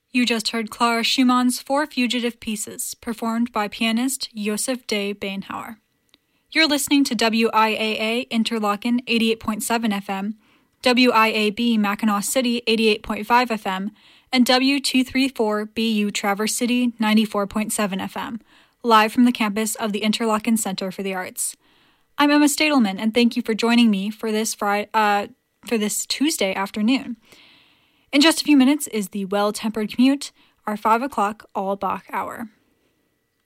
You just heard Clara Schumann's Four Fugitive Pieces, performed by pianist Josef D. Beinhauer. You're listening to WIAA Interlochen 88.7 FM, WIAB Mackinac City 88.5 FM, and W234BU Traverse City 94.7 FM, live from the campus of the Interlochen Center for the Arts. I'm Emma Stadelman, and thank you for joining me for this Tuesday afternoon. In just a few minutes is the Well-Tempered Commute, our 5 o'clock all Bach hour.